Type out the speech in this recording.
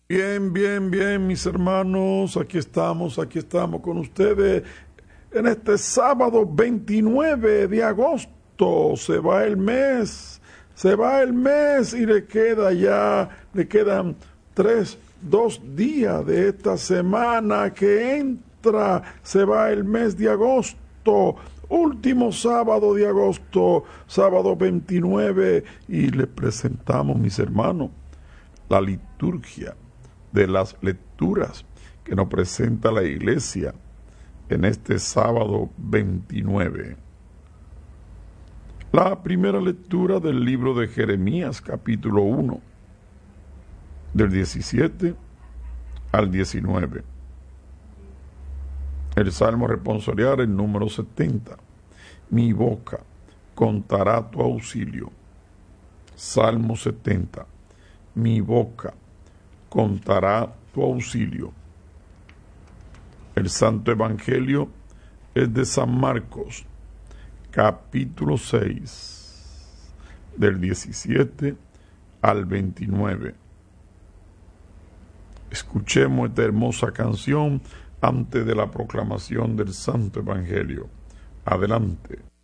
Bien, bien, bien, mis hermanos, aquí estamos con ustedes en este sábado 29 de agosto. Se va el mes y le quedan 2 días de esta semana que entra. Se va el mes de agosto. Último sábado de agosto, sábado 29, y le presentamos, mis hermanos, la liturgia de las lecturas que nos presenta la iglesia en este sábado 29. La primera lectura del libro de Jeremías, capítulo 1, del 17 al 19. El Salmo responsorial, el número 70. Mi boca contará tu auxilio. Salmo 70. Mi boca contará tu auxilio. El Santo Evangelio es de San Marcos, capítulo 6, del 17 al 29. Escuchemos esta hermosa canción antes de la proclamación del Santo Evangelio. Adelante.